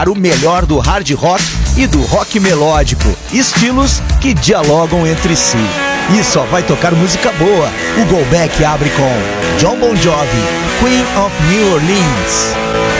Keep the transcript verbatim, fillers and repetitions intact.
o melhor do hard rock e do rock melódico, estilos que dialogam entre si. E só vai tocar música boa. O Go Back abre com Jon Bon Jovi, Queen of New Orleans.